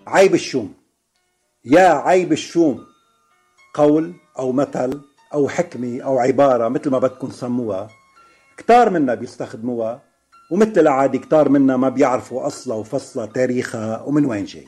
عيب الشوم. يا عيب الشوم، قول أو مثل أو حكمة أو عبارة مثل ما بدكم سموها، كتار منا بيستخدموها، ومثل العادي كتار منا ما بيعرفوا أصلها وفصلها تاريخها ومن وين جاي.